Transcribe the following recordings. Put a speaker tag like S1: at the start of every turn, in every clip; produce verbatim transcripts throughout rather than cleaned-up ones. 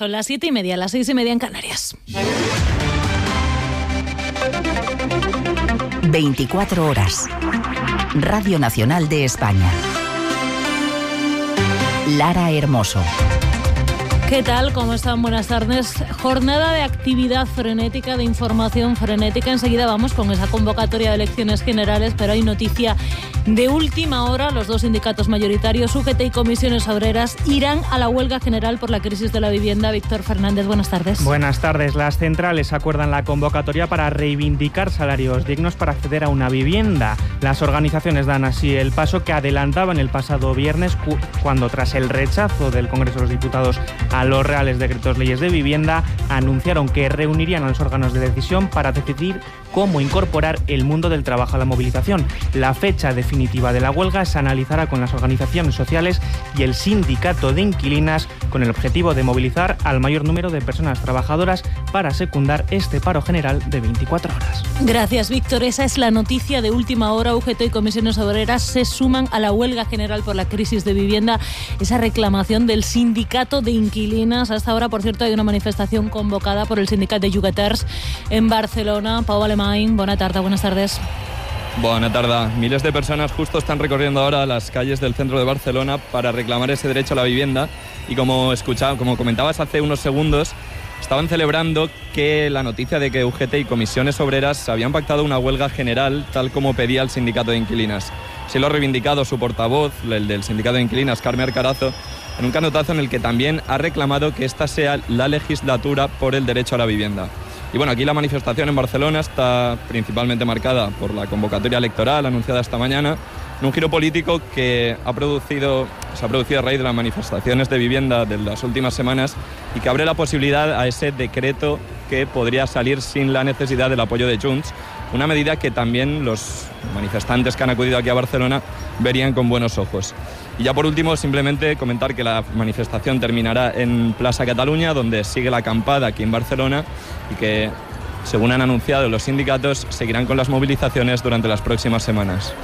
S1: Son las siete y media, las seis y media en Canarias.
S2: veinticuatro horas. Radio Nacional de España. Lara Hermoso.
S1: ¿Qué tal? ¿Cómo están? Buenas tardes. Jornada de actividad frenética, de información frenética. Enseguida vamos con esa convocatoria de elecciones generales, pero hay noticia de última hora. Los dos sindicatos mayoritarios, U G T y Comisiones Obreras, irán a la huelga general por la crisis de la vivienda. Víctor Fernández, buenas tardes.
S3: Buenas tardes. Las centrales acuerdan la convocatoria para reivindicar salarios dignos para acceder a una vivienda. Las organizaciones dan así el paso que adelantaban el pasado viernes, cuando tras el rechazo del Congreso de los Diputados a los reales decretos leyes de vivienda, anunciaron que reunirían a los órganos de decisión para decidir cómo incorporar el mundo del trabajo a la movilización. La fecha definitiva de la huelga se analizará con las organizaciones sociales y el sindicato de inquilinas, con el objetivo de movilizar al mayor número de personas trabajadoras para secundar este paro general de veinticuatro horas.
S1: Gracias, Víctor. Esa es la noticia de última hora. U G T y Comisiones Obreras se suman a la huelga general por la crisis de vivienda. Esa reclamación del sindicato de inquilinas. Hasta ahora, por cierto, hay una manifestación convocada por el sindicato de Llogaters en Barcelona. Pau Alemany, buena tarde, buenas tardes.
S4: Buena tarde. Miles de personas justo están recorriendo ahora las calles del centro de Barcelona para reclamar ese derecho a la vivienda. Y como escuchaba, como comentabas hace unos segundos, estaban celebrando que la noticia de que U G T y Comisiones Obreras habían pactado una huelga general, tal como pedía el sindicato de inquilinas. Se lo ha reivindicado su portavoz, el del sindicato de inquilinas, Carme Arcarazo, en un canotazo en el que también ha reclamado que esta sea la legislatura por el derecho a la vivienda. Y bueno, aquí la manifestación en Barcelona está principalmente marcada por la convocatoria electoral anunciada esta mañana, en un giro político que ha producido, se ha producido a raíz de las manifestaciones de vivienda de las últimas semanas y que abre la posibilidad a ese decreto que podría salir sin la necesidad del apoyo de Junts, una medida que también los manifestantes que han acudido aquí a Barcelona verían con buenos ojos. Y ya por último, simplemente comentar que la manifestación terminará en Plaça Catalunya, donde sigue la acampada aquí en Barcelona, y que, según han anunciado los sindicatos, seguirán con las movilizaciones durante las próximas semanas.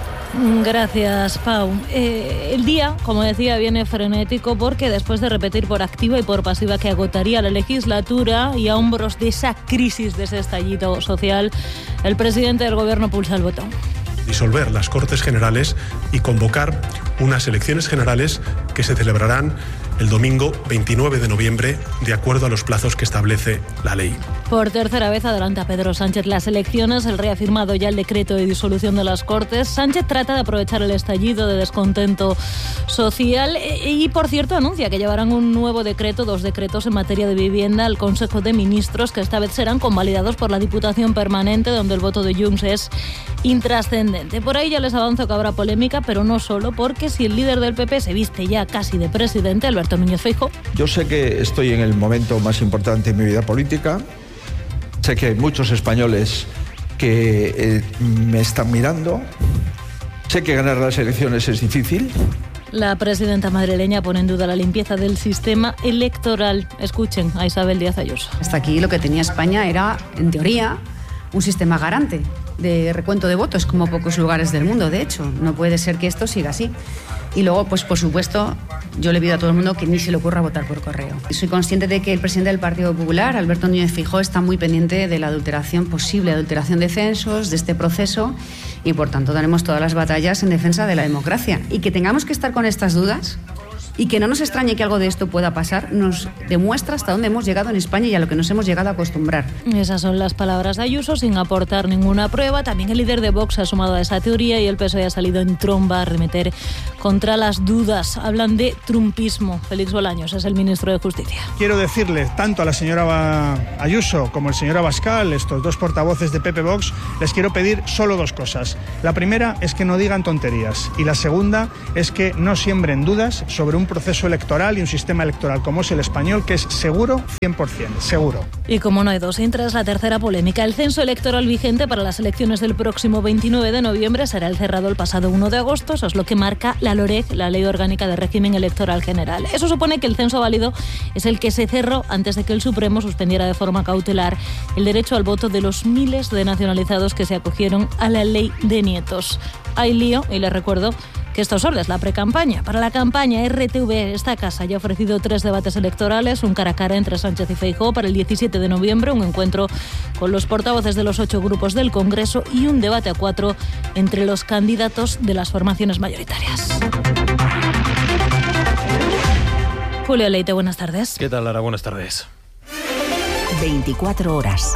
S1: Gracias, Pau. Eh, el día, como decía, viene frenético porque después de repetir por activa y por pasiva que agotaría la legislatura y a hombros de esa crisis, de ese estallido social, el presidente del gobierno pulsa el botón.
S5: Disolver las Cortes Generales y convocar unas elecciones generales que se celebrarán el domingo veintinueve de noviembre, de acuerdo a los plazos que establece la ley.
S1: Por tercera vez adelanta Pedro Sánchez las elecciones. El rey ha firmado ya el decreto de disolución de las Cortes. Sánchez trata de aprovechar el estallido de descontento social y, por cierto, anuncia que llevarán un nuevo decreto, dos decretos en materia de vivienda al Consejo de Ministros, que esta vez serán convalidados por la Diputación Permanente, donde el voto de Junts es intrascendente. Por ahí ya les avanzo que habrá polémica, pero no solo, porque si el líder del P P se viste ya casi de presidente, Alberto Núñez Feijóo.
S6: Yo sé que estoy en el momento más importante en mi vida política. Sé que hay muchos españoles que eh, me están mirando. Sé que ganar las elecciones es difícil.
S1: La presidenta madrileña pone en duda la limpieza del sistema electoral. Escuchen a Isabel Díaz Ayuso.
S7: Hasta aquí lo que tenía España era, en teoría, un sistema garante de recuento de votos, como pocos lugares del mundo, de hecho. No puede ser que esto siga así. Y luego, pues por supuesto, yo le pido a todo el mundo que ni se le ocurra votar por correo. Soy consciente de que el presidente del Partido Popular, Alberto Núñez Feijóo, está muy pendiente de la adulteración, posible adulteración de censos, de este proceso, y por tanto daremos todas las batallas en defensa de la democracia. Y que tengamos que estar con estas dudas y que no nos extrañe que algo de esto pueda pasar, nos demuestra hasta dónde hemos llegado en España y a lo que nos hemos llegado a acostumbrar.
S1: Esas son las palabras de Ayuso, sin aportar ninguna prueba. También el líder de Vox ha sumado a esa teoría y el P S O E ha salido en tromba a arremeter contra las dudas. Hablan de trumpismo. Félix Bolaños es el ministro de Justicia.
S8: Quiero decirle tanto a la señora Ayuso como al señor Abascal, estos dos portavoces de P P Vox, les quiero pedir solo dos cosas. La primera es que no digan tonterías y la segunda es que no siembren dudas sobre un proceso electoral y un sistema electoral como es el español, que es seguro, cien por ciento, seguro.
S1: Y como no hay dos, tras la tercera polémica, el censo electoral vigente para las elecciones del próximo veintinueve de noviembre será el cerrado el pasado uno de agosto, eso es lo que marca la LOREG, la Ley Orgánica de Régimen Electoral General. Eso supone que el censo válido es el que se cerró antes de que el Supremo suspendiera de forma cautelar el derecho al voto de los miles de nacionalizados que se acogieron a la ley de nietos. Hay lío, y les recuerdo que que esto solo es la precampaña. Para la campaña, R T V, esta casa, ya ha ofrecido tres debates electorales, un cara a cara entre Sánchez y Feijóo para el diecisiete de noviembre, un encuentro con los portavoces de los ocho grupos del Congreso y un debate a cuatro entre los candidatos de las formaciones mayoritarias. Julio Leite, buenas tardes.
S9: ¿Qué tal, Lara? Buenas tardes.
S2: veinticuatro horas.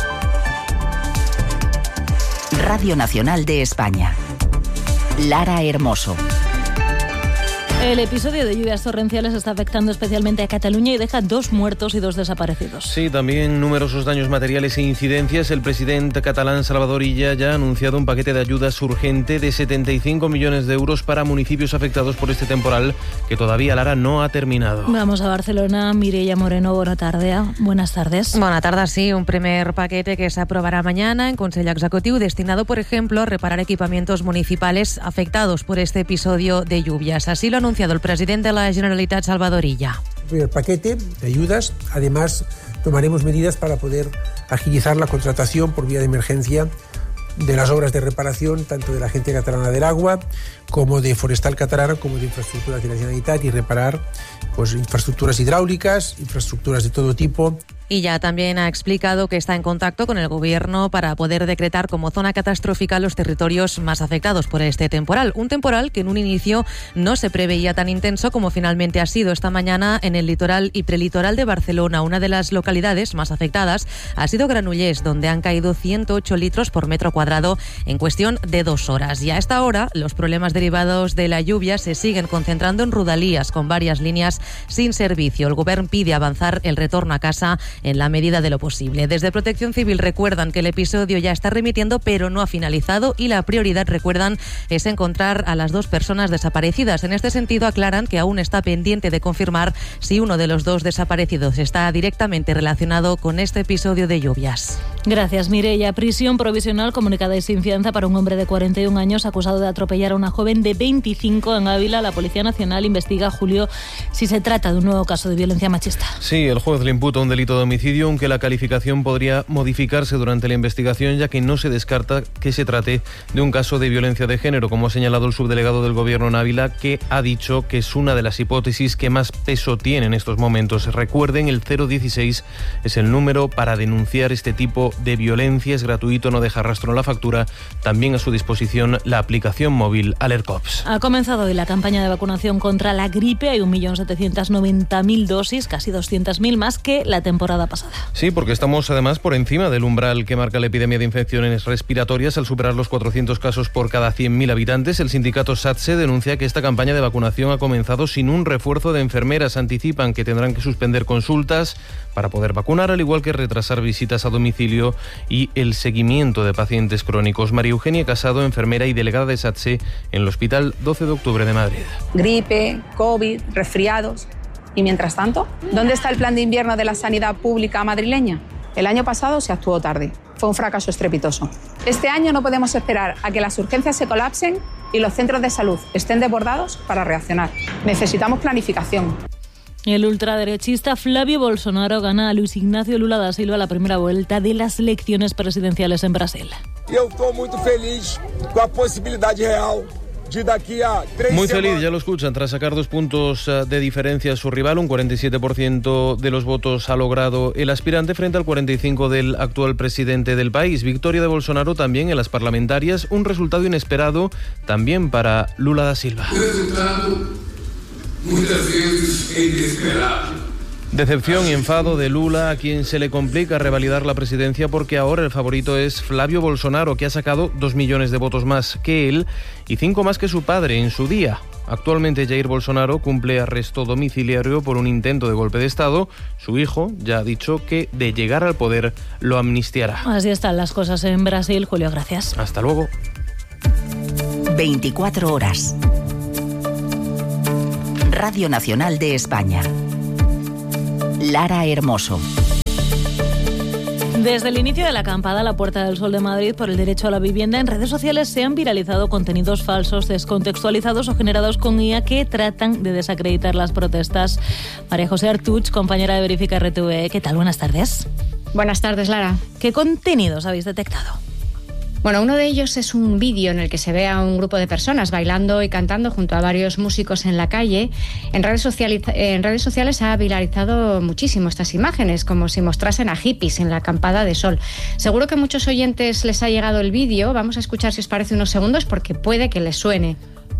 S2: Radio Nacional de España. Lara Hermoso.
S1: El episodio de lluvias torrenciales está afectando especialmente a Cataluña y deja dos muertos y dos desaparecidos.
S9: Sí, también numerosos daños materiales e incidencias. El presidente catalán Salvador Illa ya ha anunciado un paquete de ayudas urgente de setenta y cinco millones de euros para municipios afectados por este temporal que todavía, Lara, no ha terminado.
S1: Vamos a Barcelona. Mireia Moreno, buena tarde. Buenas tardes.
S10: Buena tarde, sí. Un primer paquete que se aprobará mañana en Consell Executiu destinado, por ejemplo, a reparar equipamientos municipales afectados por este episodio de lluvias. Así lo anunció el presidente de la Generalitat, Salvador Illa.
S11: El paquete de ayudas, además tomaremos medidas para poder agilizar la contratación por vía de emergencia de las obras de reparación, tanto de la Agencia Catalana del Agua como de Forestal Catalana, como de infraestructuras de la Generalitat, y reparar pues, infraestructuras hidráulicas, infraestructuras de todo tipo.
S10: Y ya también ha explicado que está en contacto con el Gobierno para poder decretar como zona catastrófica los territorios más afectados por este temporal. Un temporal que en un inicio no se preveía tan intenso como finalmente ha sido esta mañana en el litoral y prelitoral de Barcelona. Una de las localidades más afectadas ha sido Granollers, donde han caído ciento ocho litros por metro cuadrado en cuestión de dos horas. Y a esta hora, los problemas derivados de la lluvia se siguen concentrando en Rodalies, con varias líneas sin servicio. El Gobierno pide avanzar el retorno a casa en la medida de lo posible. Desde Protección Civil recuerdan que el episodio ya está remitiendo, pero no ha finalizado, y la prioridad, recuerdan, es encontrar a las dos personas desaparecidas. En este sentido, aclaran que aún está pendiente de confirmar si uno de los dos desaparecidos está directamente relacionado con este episodio de lluvias.
S1: Gracias, Mireia. Prisión provisional comunicada y sin fianza para un hombre de cuarenta y un años acusado de atropellar a una joven de veinticinco en Ávila. La Policía Nacional investiga, Julio, si se trata de un nuevo caso de violencia machista.
S9: Sí, el juez le imputa un delito de homicidio, aunque la calificación podría modificarse durante la investigación, ya que no se descarta que se trate de un caso de violencia de género, como ha señalado el subdelegado del Gobierno en Ávila, que ha dicho que es una de las hipótesis que más peso tiene en estos momentos. Recuerden, el cero dieciséis es el número para denunciar este tipo de violencia. Es gratuito, no deja rastro en la factura. También a su disposición la aplicación móvil AlertCops.
S1: Ha comenzado hoy la campaña de vacunación contra la gripe. Hay un millón setecientos noventa mil dosis, casi doscientas mil más que la temporada pasada.
S9: Sí, porque estamos además por encima del umbral que marca la epidemia de infecciones respiratorias al superar los cuatrocientos casos por cada cien mil habitantes. El sindicato SATSE denuncia que esta campaña de vacunación ha comenzado sin un refuerzo de enfermeras. Anticipan que tendrán que suspender consultas para poder vacunar, al igual que retrasar visitas a domicilio y el seguimiento de pacientes crónicos. María Eugenia Casado, enfermera y delegada de SATSE en el Hospital doce de octubre de Madrid.
S12: Gripe, COVID, resfriados. Y mientras tanto, ¿dónde está el plan de invierno de la sanidad pública madrileña? El año pasado se actuó tarde. Fue un fracaso estrepitoso. Este año no podemos esperar a que las urgencias se colapsen y los centros de salud estén desbordados para reaccionar. Necesitamos planificación.
S1: El ultraderechista Flavio Bolsonaro gana a Luis Ignacio Lula da Silva la primera vuelta de las elecciones presidenciales en Brasil.
S13: Yo estoy muy feliz con la posibilidad real.
S9: Muy feliz, ya lo escuchan, tras sacar dos puntos de diferencia a su rival. Un cuarenta y siete por ciento de los votos ha logrado el aspirante frente al cuarenta y cinco por ciento del actual presidente del país. Victoria de Bolsonaro también en las parlamentarias, un resultado inesperado también para Lula da Silva.
S14: Un resultado muchas veces inesperado.
S9: Decepción y enfado de Lula, a quien se le complica revalidar la presidencia porque ahora el favorito es Flavio Bolsonaro, que ha sacado dos millones de votos más que él y cinco más que su padre en su día. Actualmente Jair Bolsonaro cumple arresto domiciliario por un intento de golpe de Estado. Su hijo ya ha dicho que de llegar al poder lo amnistiará.
S1: Así están las cosas en Brasil. Julio, gracias.
S9: Hasta luego.
S2: veinticuatro horas. Radio Nacional de España. Lara Hermoso.
S1: Desde el inicio de la acampada a la Puerta del Sol de Madrid por el derecho a la vivienda, en redes sociales se han viralizado contenidos falsos, descontextualizados o generados con I A que tratan de desacreditar las protestas. María José Artuch, compañera de Verifica R T V E, ¿qué tal? Buenas tardes.
S15: Buenas tardes, Lara.
S1: ¿Qué contenidos habéis detectado?
S7: Bueno, uno de ellos es un vídeo en el que se ve a un grupo de personas bailando y cantando junto a varios músicos en la calle. En redes, en redes sociales ha viralizado muchísimo estas imágenes, como si mostrasen a hippies en la acampada de sol. Seguro que a muchos oyentes les ha llegado el vídeo. Vamos a escuchar si os parece unos segundos porque puede que les suene.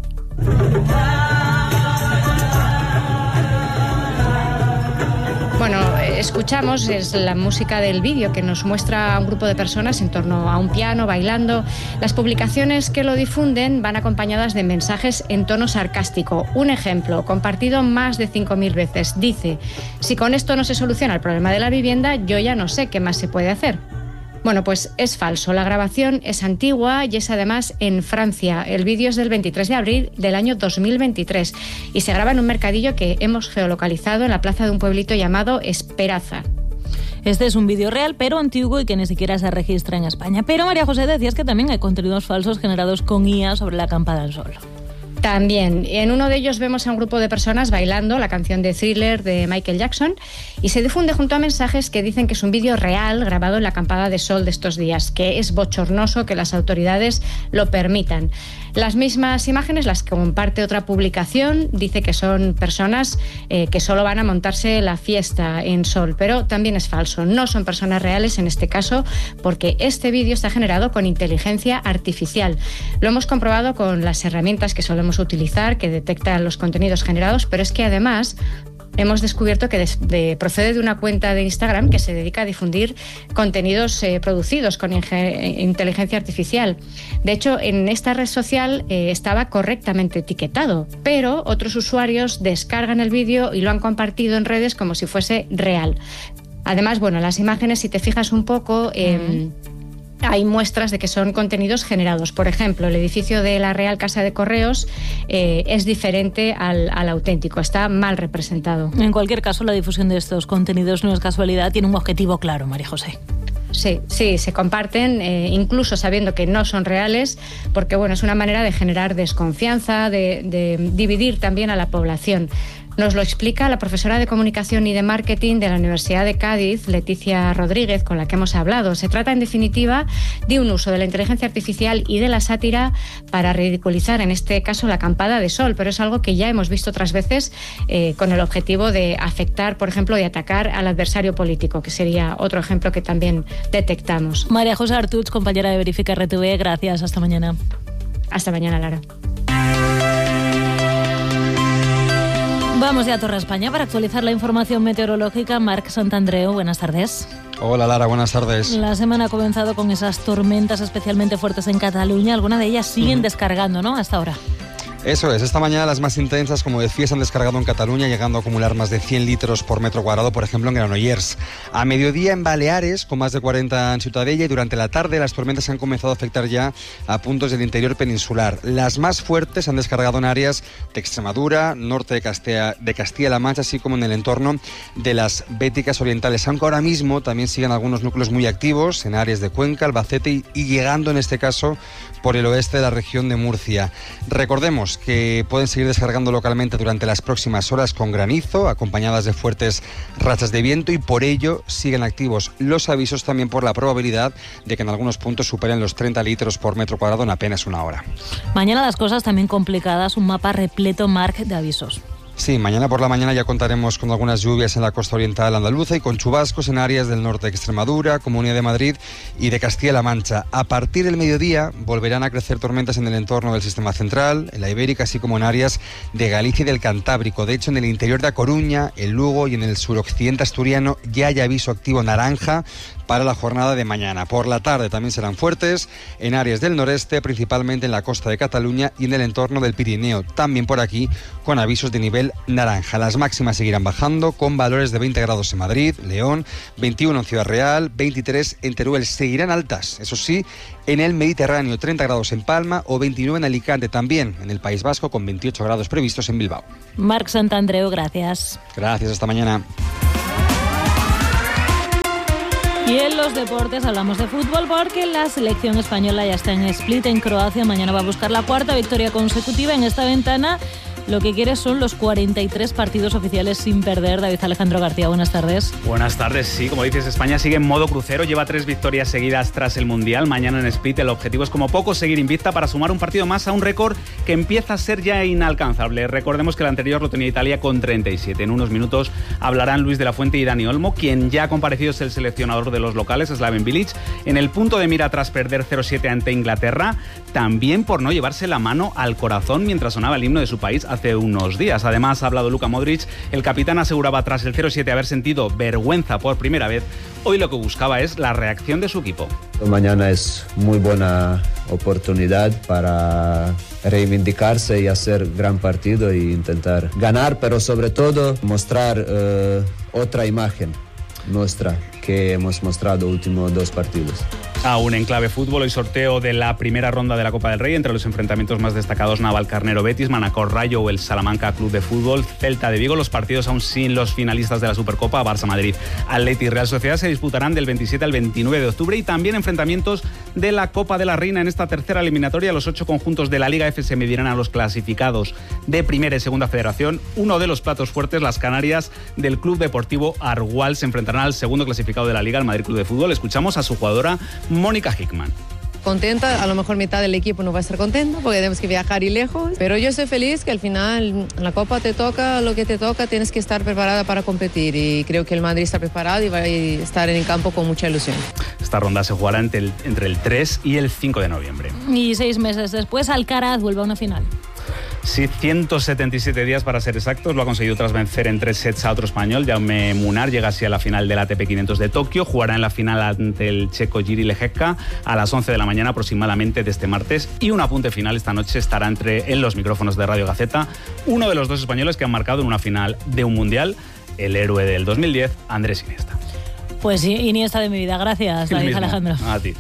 S7: Bueno, escuchamos es la música del vídeo que nos muestra a un grupo de personas en torno a un piano, bailando. Las publicaciones que lo difunden van acompañadas de mensajes en tono sarcástico. Un ejemplo, compartido más de cinco mil veces, dice: si con esto no se soluciona el problema de la vivienda, yo ya no sé qué más se puede hacer. Bueno, pues es falso. La grabación es antigua y es además en Francia. El vídeo es del veintitrés de abril del año dos mil veintitrés y se graba en un mercadillo que hemos geolocalizado en la plaza de un pueblito llamado Esperaza.
S1: Este es un vídeo real, pero antiguo y que ni siquiera se registra en España. Pero María José, decías que también hay contenidos falsos generados con I A sobre la acampada del sol.
S7: También. En uno de ellos vemos a un grupo de personas bailando la canción de Thriller de Michael Jackson y se difunde junto a mensajes que dicen que es un vídeo real grabado en la acampada de sol de estos días, que es bochornoso que las autoridades lo permitan. Las mismas imágenes las comparte otra publicación, dice que son personas eh, que solo van a montarse la fiesta en sol, pero también es falso. No son personas reales en este caso porque este vídeo está generado con inteligencia artificial. Lo hemos comprobado con las herramientas que solemos utilizar, que detectan los contenidos generados, pero es que además hemos descubierto que de, de, procede de una cuenta de Instagram que se dedica a difundir contenidos eh, producidos con inge- inteligencia artificial. De hecho, en esta red social eh, estaba correctamente etiquetado, pero otros usuarios descargan el vídeo y lo han compartido en redes como si fuese real. Además, bueno, las imágenes, si te fijas un poco, eh, uh-huh. hay muestras de que son contenidos generados. Por ejemplo, el edificio de la Real Casa de Correos eh, es diferente al, al auténtico, está mal representado.
S1: En cualquier caso, la difusión de estos contenidos no es casualidad, tiene un objetivo claro, María José.
S7: Sí, sí, se comparten, eh, incluso sabiendo que no son reales, porque bueno, es una manera de generar desconfianza, de, de dividir también a la población. Nos lo explica la profesora de Comunicación y de Marketing de la Universidad de Cádiz, Leticia Rodríguez, con la que hemos hablado. Se trata, en definitiva, de un uso de la inteligencia artificial y de la sátira para ridiculizar, en este caso, la acampada de sol, pero es algo que ya hemos visto otras veces eh, con el objetivo de afectar, por ejemplo, de atacar al adversario político, que sería otro ejemplo que también detectamos.
S1: María José Artuch, compañera de Verifica R T V, gracias. Hasta mañana.
S7: Hasta mañana, Lara.
S1: Vamos ya a Torre España para actualizar la información meteorológica. Marc Santandreu, buenas tardes.
S15: Hola Lara, buenas tardes.
S1: La semana ha comenzado con esas tormentas especialmente fuertes en Cataluña. Algunas de ellas siguen uh-huh. descargando, ¿no?, hasta ahora.
S15: Eso es, esta mañana las más intensas, como decía, se han descargado en Cataluña, llegando a acumular más de cien litros por metro cuadrado, por ejemplo, en Granollers. A mediodía en Baleares, con más de cuarenta en Ciutadella, y durante la tarde las tormentas han comenzado a afectar ya a puntos del interior peninsular. Las más fuertes se han descargado en áreas de Extremadura, norte de Castilla, de Castilla-La Mancha, así como en el entorno de las Béticas orientales, aunque ahora mismo también siguen algunos núcleos muy activos en áreas de Cuenca, Albacete y, y llegando en este caso por el oeste de la región de Murcia. Recordemos que pueden seguir descargando localmente durante las próximas horas con granizo, acompañadas de fuertes rachas de viento, y por ello siguen activos los avisos también por la probabilidad de que en algunos puntos superen los treinta litros por metro cuadrado en apenas una hora.
S1: Mañana las cosas también complicadas, un mapa repleto, Marc, de avisos.
S15: Sí, mañana por la mañana ya contaremos con algunas lluvias en la costa oriental andaluza y con chubascos en áreas del norte de Extremadura, Comunidad de Madrid y de Castilla-La Mancha. A partir del mediodía volverán a crecer tormentas en el entorno del sistema central, en la Ibérica, así como en áreas de Galicia y del Cantábrico. De hecho, en el interior de A Coruña, el Lugo y en el suroccidente asturiano ya hay aviso activo naranja para la jornada de mañana. Por la tarde también serán fuertes en áreas del noreste, principalmente en la costa de Cataluña y en el entorno del Pirineo. También por aquí con avisos de nivel naranja. Las máximas seguirán bajando con valores de veinte grados en Madrid, León, veintiuno en Ciudad Real, veintitrés en Teruel. Seguirán altas, eso sí, en el Mediterráneo, treinta grados en Palma o veintinueve en Alicante, también en el País Vasco con veintiocho grados previstos en Bilbao.
S1: Marc Santandreu, gracias.
S15: Gracias, hasta mañana.
S1: Y en los deportes hablamos de fútbol porque la selección española ya está en Split, en Croacia. Mañana va a buscar la cuarta victoria consecutiva en esta ventana lo que quiere son los cuarenta y tres partidos oficiales sin perder. David Alejandro García, buenas tardes.
S16: Buenas tardes, sí, como dices, España sigue en modo crucero, lleva tres victorias seguidas tras el Mundial. Mañana en Split el objetivo es como poco seguir invicta para sumar un partido más a un récord que empieza a ser ya inalcanzable. Recordemos que el anterior lo tenía Italia con treinta y siete. En unos minutos hablarán Luis de la Fuente y Dani Olmo. Quien ya ha comparecido es el seleccionador de los locales, Slaven Bilic, en el punto de mira tras perder cero siete ante Inglaterra, también por no llevarse la mano al corazón mientras sonaba el himno de su país hace unos días. Además ha hablado Luka Modric, el capitán aseguraba tras el cero siete haber sentido vergüenza por primera vez. Hoy lo que buscaba es la reacción de su equipo.
S17: Mañana es muy buena oportunidad para reivindicarse y hacer gran partido e intentar ganar, pero sobre todo mostrar uh, otra imagen nuestra que hemos mostrado últimos dos partidos.
S16: Aún en clave fútbol, el sorteo de la primera ronda de la Copa del Rey entre los enfrentamientos más destacados: Navalcarnero Betis, Manacor Rayo o el Salamanca Club de Fútbol Celta de Vigo. Los partidos aún sin los finalistas de la Supercopa, Barça Madrid, Atleti y Real Sociedad, se disputarán del veintisiete al veintinueve de octubre, y también enfrentamientos de la Copa de la Reina en esta tercera eliminatoria. Los ocho conjuntos de la Liga F se medirán a los clasificados de Primera y Segunda Federación. Uno de los platos fuertes, las Canarias del Club Deportivo Argual, se enfrentarán al segundo clasificado de la Liga, el Madrid Club de Fútbol. Escuchamos a su jugadora Mónica Hickman.
S18: Contenta, a lo mejor mitad del equipo no va a estar contenta porque tenemos que viajar y lejos, pero yo estoy feliz que al final en la Copa te toca lo que te toca, tienes que estar preparada para competir, y creo que el Madrid está preparado y va a estar en el campo con mucha ilusión.
S16: Esta ronda se jugará entre el, entre el tres y el cinco de noviembre.
S1: Y seis meses después, Alcaraz vuelve a una final.
S16: Sí, ciento setenta y siete días para ser exactos. Lo ha conseguido tras vencer en tres sets a otro español. Jaume Munar llega así a la final del A T P quinientos de Tokio. Jugará en la final ante el checo Jiří Lehecka a las once de la mañana aproximadamente de este martes. Y un apunte final: esta noche estará entre en los micrófonos de Radio Gaceta uno de los dos españoles que han marcado en una final de un mundial, el héroe del dos mil diez, Andrés Iniesta.
S1: Pues sí, Iniesta de mi vida. Gracias, David Alejandro.
S16: A ti.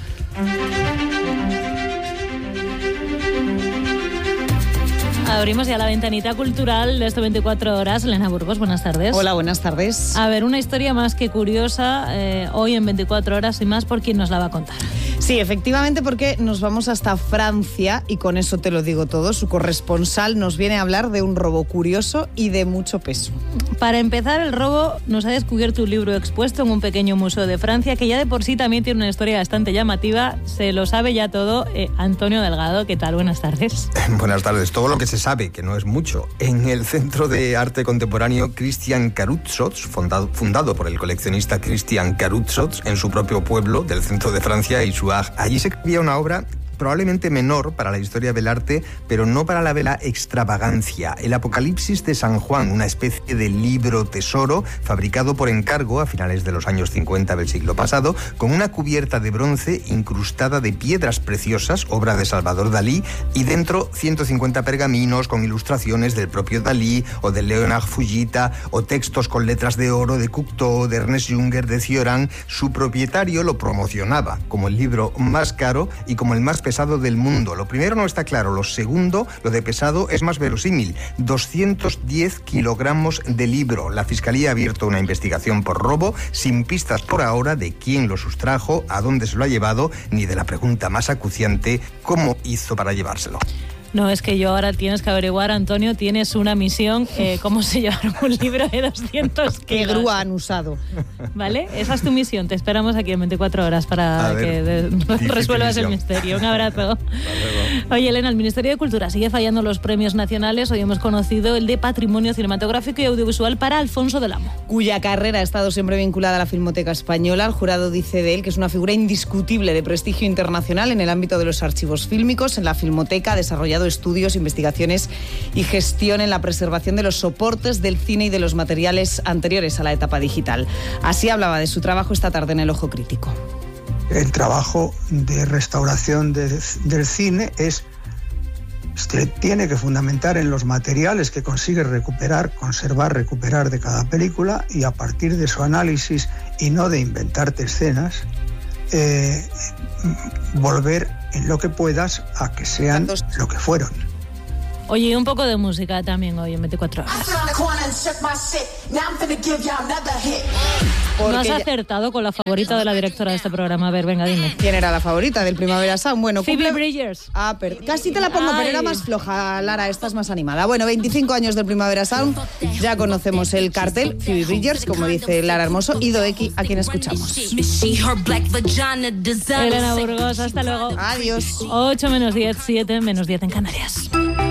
S1: Abrimos ya la ventanita cultural de este veinticuatro horas. Elena Burgos, buenas tardes.
S19: Hola, buenas tardes.
S1: A ver, una historia más que curiosa, eh, hoy en veinticuatro horas y más, ¿por quién nos la va a contar?
S19: Sí, efectivamente, porque nos vamos hasta Francia, y con eso te lo digo todo. Su corresponsal nos viene a hablar de un robo curioso y de mucho peso.
S1: Para empezar, el robo nos ha descubierto un libro expuesto en un pequeño museo de Francia, que ya de por sí también tiene una historia bastante llamativa. Se lo sabe ya todo eh, Antonio Delgado. ¿Qué tal? Buenas tardes.
S20: Buenas tardes. Todo lo que se sabe, que no es mucho. En el Centro de Arte Contemporáneo Christian Carutsot, fundado, fundado por el coleccionista Christian Carutsot en su propio pueblo del centro de Francia, Isouard. Allí se escribía una obra probablemente menor para la historia del arte, pero no para la de la extravagancia. El Apocalipsis de San Juan, una especie de libro tesoro fabricado por encargo a finales de los años cincuenta del siglo pasado, con una cubierta de bronce incrustada de piedras preciosas, obra de Salvador Dalí, y dentro ciento cincuenta pergaminos con ilustraciones del propio Dalí o de Leonard Fujita, o textos con letras de oro de Cocteau, de Ernest Junger, de Cioran. Su propietario lo promocionaba como el libro más caro y como el más pesado del mundo. Lo primero no está claro, lo segundo, lo de pesado, es más verosímil. doscientos diez kilogramos de libro. La Fiscalía ha abierto una investigación por robo, sin pistas por ahora de quién lo sustrajo, a dónde se lo ha llevado, ni de la pregunta más acuciante: ¿cómo hizo para llevárselo?
S1: No, es que yo ahora tienes que averiguar, Antonio, tienes una misión, eh, cómo se llevaron un libro de doscientos kilos.
S19: ¿Qué grúa han usado?
S1: ¿Vale? Esa es tu misión. Te esperamos aquí en veinticuatro horas para ver, que de, resuelvas el misterio. Un abrazo. Oye, Elena, el Ministerio de Cultura sigue fallando los premios nacionales. Hoy hemos conocido el de Patrimonio Cinematográfico y Audiovisual para Alfonso del Amo,
S19: cuya carrera ha estado siempre vinculada a la Filmoteca Española. El jurado dice de él que es una figura indiscutible de prestigio internacional en el ámbito de los archivos fílmicos. En la Filmoteca ha desarrollado estudios, investigaciones y gestión en la preservación de los soportes del cine y de los materiales anteriores a la etapa digital. Así hablaba de su trabajo esta tarde en El Ojo Crítico.
S21: El trabajo de restauración de, del cine es, se tiene que fundamentar en los materiales que consigue recuperar, conservar, recuperar de cada película, y a partir de su análisis, y no de inventarte escenas, eh, volver en lo que puedas a que sean lo que fueron.
S1: Oye, un poco de música también hoy en veinticuatro horas. No has acertado con la favorita de la directora de este programa. A ver, venga, dime.
S19: ¿Quién era la favorita del Primavera Sound? Bueno,
S1: Phoebe
S19: cumple...
S1: Bridgers.
S19: Ah, pero casi te la pongo,
S1: Ay.
S19: pero era más floja, Lara, estás más animada. Bueno, veinticinco años del Primavera Sound, ya conocemos el cartel, Phoebe Bridgers, como dice Lara Hermoso, y Doeki, a quien escuchamos.
S1: Elena Burgos, hasta luego.
S19: Adiós.
S1: ocho menos diez, siete menos diez en Canarias.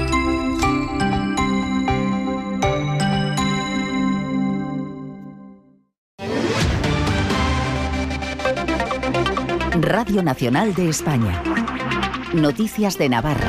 S2: Radio Nacional de España. Noticias de Navarra.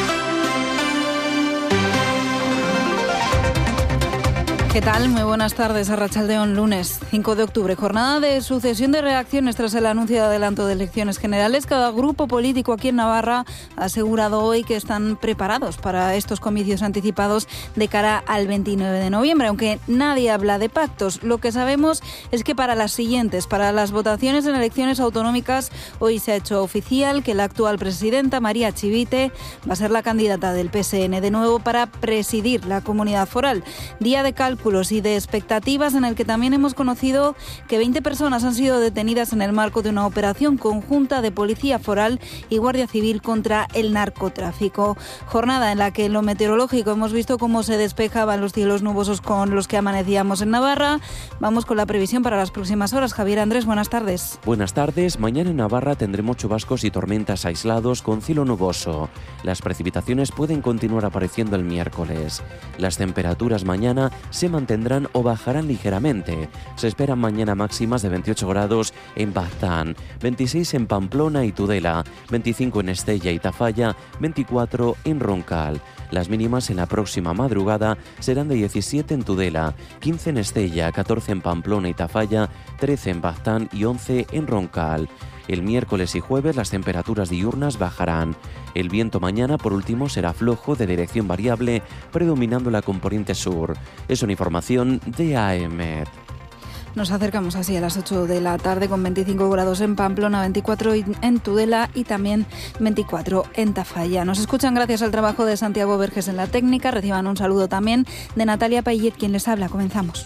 S3: ¿Qué tal? Muy buenas tardes. Arratsaldeon, lunes cinco de octubre. Jornada de sucesión de reacciones tras el anuncio de adelanto de elecciones generales. Cada grupo político aquí en Navarra ha asegurado hoy que están preparados para estos comicios anticipados de cara al veintinueve de noviembre. Aunque nadie habla de pactos, lo que sabemos es que para las siguientes, para las votaciones en elecciones autonómicas, hoy se ha hecho oficial que la actual presidenta, María Chivite, va a ser la candidata del P S N de nuevo para presidir la comunidad foral. Día de cálculo y de expectativas en el que también hemos conocido que veinte personas han sido detenidas en el marco de una operación conjunta de Policía Foral y Guardia Civil contra el narcotráfico. Jornada en la que en lo meteorológico hemos visto cómo se despejaban los cielos nubosos con los que amanecíamos en Navarra. Vamos con la previsión para las próximas horas. Javier Andrés, buenas tardes.
S22: Buenas tardes. Mañana en Navarra tendremos chubascos y tormentas aislados con cielo nuboso. Las precipitaciones pueden continuar apareciendo el miércoles. Las temperaturas mañana se mantendrán o bajarán ligeramente. Se esperan mañana máximas de veintiocho grados en Baztán, veintiséis en Pamplona y Tudela, veinticinco en Estella y Tafalla, veinticuatro en Roncal. Las mínimas en la próxima madrugada serán de diecisiete en Tudela, quince en Estella, catorce en Pamplona y Tafalla, trece en Baztán y once en Roncal. El miércoles y jueves las temperaturas diurnas bajarán. El viento mañana, por último, será flojo de dirección variable, predominando la componente sur. Es una información de A E M E T.
S3: Nos acercamos así a las ocho de la tarde con veinticinco grados en Pamplona, veinticuatro en Tudela y también veinticuatro en Tafalla. Nos escuchan gracias al trabajo de Santiago Verges en la técnica. Reciban un saludo también de Natalia Payet, quien les habla. Comenzamos.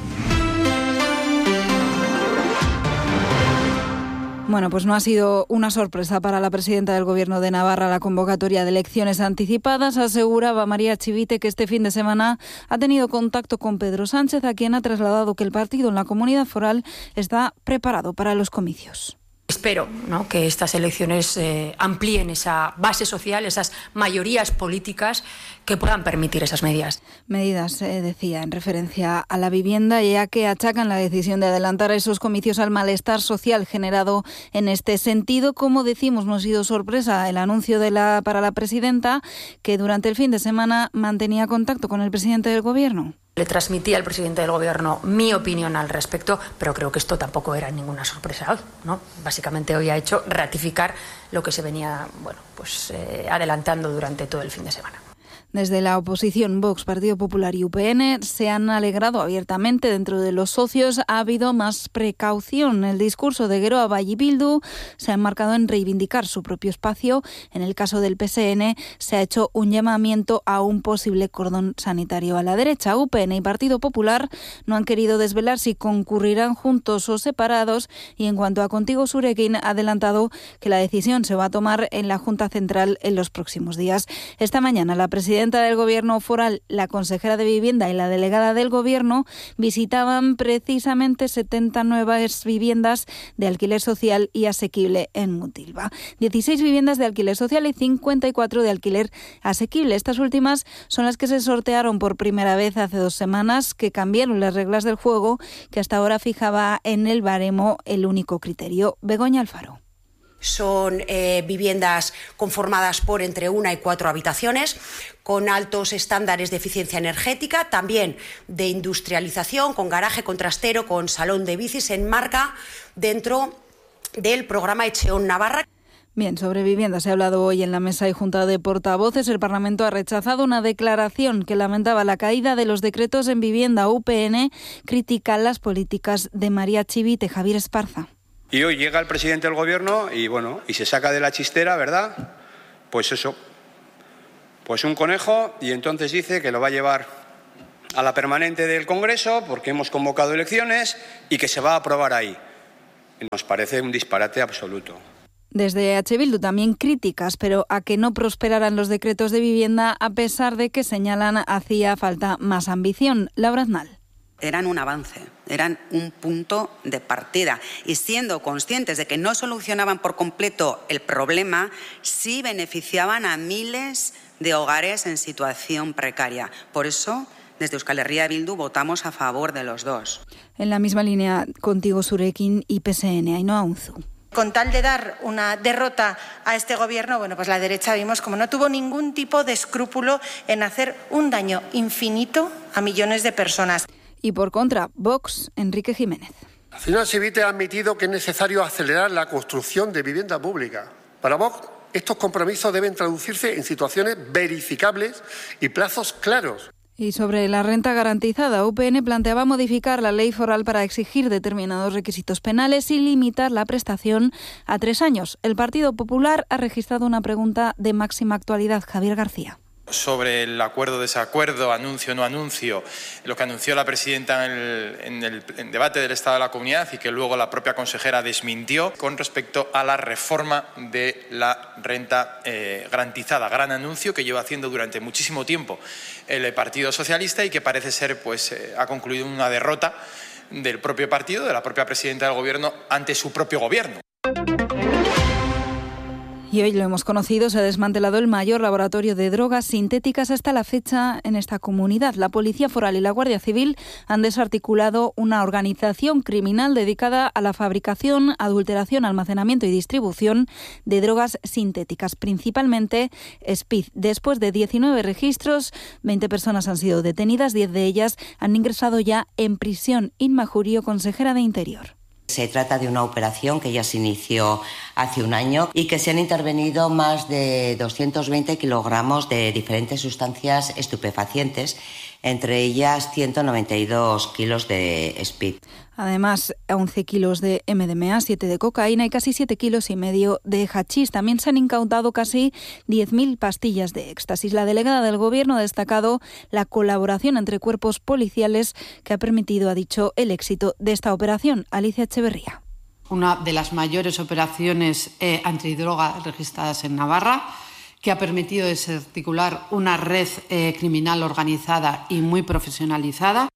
S3: Bueno, pues no ha sido una sorpresa para la presidenta del Gobierno de Navarra la convocatoria de elecciones anticipadas. Aseguraba María Chivite que este fin de semana ha tenido contacto con Pedro Sánchez, a quien ha trasladado que el partido en la comunidad foral está preparado para los comicios.
S23: Espero, ¿no?, que estas elecciones eh, amplíen esa base social, esas mayorías políticas que puedan permitir esas medidas.
S3: Medidas, eh, decía, en referencia a la vivienda, ya que achacan la decisión de adelantar esos comicios al malestar social generado en este sentido. Como decimos, no ha sido sorpresa el anuncio de la para la presidenta, que durante el fin de semana mantenía contacto con el presidente del Gobierno.
S23: Le transmití al presidente del Gobierno mi opinión al respecto, pero creo que esto tampoco era ninguna sorpresa hoy, ¿no? Básicamente hoy ha hecho ratificar lo que se venía, bueno, pues eh, adelantando durante todo el fin de semana.
S3: Desde la oposición, Vox, Partido Popular y U P N se han alegrado abiertamente. Dentro de los socios ha habido más precaución. El discurso de Geroa Bai y Bildu se ha enmarcado en reivindicar su propio espacio. En el caso del P S N se ha hecho un llamamiento a un posible cordón sanitario a la derecha. U P N y Partido Popular no han querido desvelar si concurrirán juntos o separados, y en cuanto a Contigo Zurekin ha adelantado que la decisión se va a tomar en la Junta Central en los próximos días. Esta mañana la presidenta del Gobierno foral, la consejera de Vivienda y la delegada del Gobierno visitaban precisamente setenta nuevas viviendas de alquiler social y asequible en Mutilva. dieciséis viviendas de alquiler social y cincuenta y cuatro de alquiler asequible. Estas últimas son las que se sortearon por primera vez hace dos semanas, que cambiaron las reglas del juego que hasta ahora fijaba en el baremo el único criterio. Begoña Alfaro.
S24: Son eh, viviendas conformadas por entre una y cuatro habitaciones, con altos estándares de eficiencia energética, también de industrialización, con garaje, con trastero, con salón de bicis, se enmarca dentro del programa Echeón Navarra.
S3: Bien, sobre vivienda se ha hablado hoy en la mesa y junta de portavoces. El Parlamento ha rechazado una declaración que lamentaba la caída de los decretos en vivienda. U P N critica las políticas de María Chivite. Javier Esparza.
S25: Y hoy llega el presidente del Gobierno y bueno, y se saca de la chistera, ¿verdad? Pues eso, pues un conejo, y entonces dice que lo va a llevar a la permanente del Congreso porque hemos convocado elecciones y que se va a aprobar ahí. Nos parece un disparate absoluto.
S3: Desde H. Bildu también críticas, pero a que no prosperaran los decretos de vivienda a pesar de que señalan hacía falta más ambición. Laura Aznal.
S4: Eran un avance, eran un punto de partida y siendo conscientes de que no solucionaban por completo el problema, sí beneficiaban a miles de hogares en situación precaria. Por eso, desde Euskal Herria Bildu votamos a favor de los dos.
S3: En la misma línea contigo, Zurekin y P S N, Ainhoa Unzu.
S5: Con tal de dar una derrota a este gobierno, bueno, pues la derecha vimos como no tuvo ningún tipo de escrúpulo en hacer un daño infinito a millones de personas.
S3: Y por contra, Vox, Enrique Jiménez.
S6: Nacional Sevite ha admitido que es necesario acelerar la construcción de vivienda pública. Para Vox, estos compromisos deben traducirse en situaciones verificables y plazos claros.
S3: Y sobre la renta garantizada, U P N planteaba modificar la ley foral para exigir determinados requisitos penales y limitar la prestación a tres años. El Partido Popular ha registrado una pregunta de máxima actualidad. Javier García.
S8: Sobre el acuerdo, desacuerdo, anuncio, no anuncio, lo que anunció la presidenta en el, en el en debate del Estado de la Comunidad y que luego la propia consejera desmintió con respecto a la reforma de la renta eh, garantizada. Gran anuncio que lleva haciendo durante muchísimo tiempo el Partido Socialista y que parece ser, pues, eh, ha concluido una derrota del propio partido, de la propia presidenta del Gobierno ante su propio Gobierno.
S3: Y hoy lo hemos conocido, se ha desmantelado el mayor laboratorio de drogas sintéticas hasta la fecha en esta comunidad. La Policía Foral y la Guardia Civil han desarticulado una organización criminal dedicada a la fabricación, adulteración, almacenamiento y distribución de drogas sintéticas, principalmente speed. Después de diecinueve registros, veinte personas han sido detenidas, diez de ellas han ingresado ya en prisión. Inma Jurío, consejera de Interior.
S11: Se trata de una operación que ya se inició hace un año y que se han intervenido más de doscientos veinte kilogramos de diferentes sustancias estupefacientes, entre ellas ciento noventa y dos kilos de speed.
S3: Además, once kilos de M D M A, siete de cocaína y casi siete kilos y medio de hachís. También se han incautado casi diez mil pastillas de éxtasis. La delegada del Gobierno ha destacado la colaboración entre cuerpos policiales que ha permitido, ha dicho, el éxito de esta operación. Alicia Echeverría.
S26: Una de las mayores operaciones eh, antidroga registradas en Navarra, que ha permitido desarticular una red eh, criminal organizada y muy profesionalizada.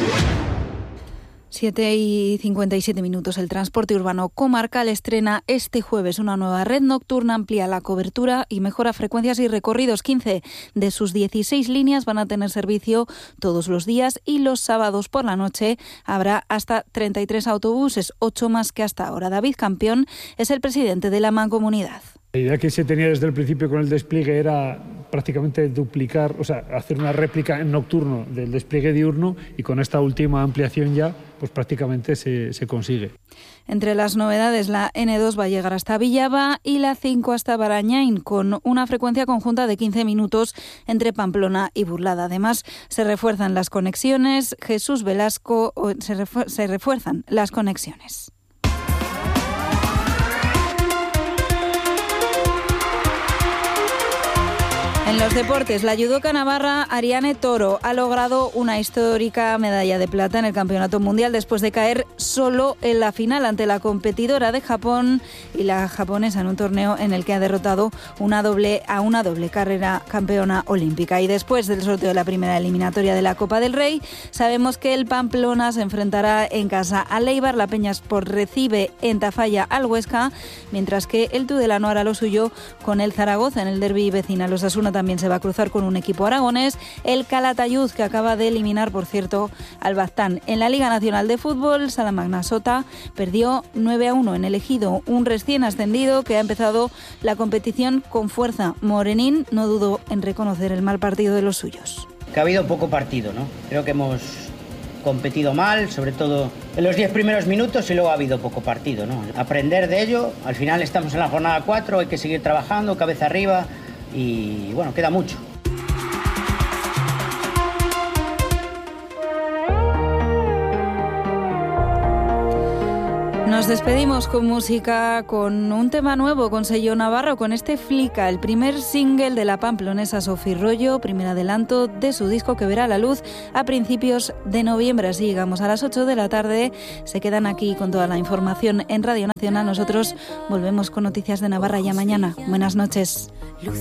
S3: siete y cincuenta y siete minutos. El transporte urbano comarcal estrena este jueves una nueva red nocturna, amplía la cobertura y mejora frecuencias y recorridos. quince de sus dieciséis líneas van a tener servicio todos los días y los sábados por la noche habrá hasta treinta y tres autobuses, ocho más que hasta ahora. David Campión es el presidente de la Mancomunidad.
S27: La idea que se tenía desde el principio con el despliegue era prácticamente duplicar, o sea, hacer una réplica en nocturno del despliegue diurno y con esta última ampliación ya, pues prácticamente se, se consigue.
S3: Entre las novedades, la ene dos va a llegar hasta Villaba y la cinco hasta Barañáin, con una frecuencia conjunta de quince minutos entre Pamplona y Burlada. Además, se refuerzan las conexiones. Jesús Velasco, se, refu- se refuerzan las conexiones. En los deportes, la judoka navarra Ariane Toro ha logrado una histórica medalla de plata en el Campeonato Mundial después de caer solo en la final ante la competidora de Japón y la japonesa en un torneo en el que ha derrotado una doble a una doble carrera campeona olímpica. Y después del sorteo de la primera eliminatoria de la Copa del Rey, sabemos que el Pamplona se enfrentará en casa al Eibar, la Peñasport recibe en Tafalla al Huesca, mientras que el Tudelano hará lo suyo con el Zaragoza en el derbi vecinal. Los Osasuna también se va a cruzar con un equipo aragonés, el Calatayud, que acaba de eliminar, por cierto, al Baztán. En la Liga Nacional de Fútbol, Salamagna Sota perdió nueve a uno en el Ejido, un recién ascendido que ha empezado la competición con fuerza. Morenín no dudó en reconocer el mal partido de los suyos.
S28: Que ha habido poco partido, ¿no? Creo que hemos competido mal, sobre todo en los diez primeros minutos, y luego ha habido poco partido, ¿no? Aprender de ello. Al final estamos en la jornada cuatro, hay que seguir trabajando, cabeza arriba. Y bueno, queda mucho.
S3: Nos Nos despedimos con música, con un tema nuevo, con sello navarro, con este Flica, el primer single de la pamplonesa Sofi Rollo, primer adelanto de su disco que verá la luz a principios de noviembre. Así llegamos a las ocho de la tarde, se quedan aquí con toda la información en Radio Nacional. Nosotros volvemos con Noticias de Navarra ya mañana. Buenas noches.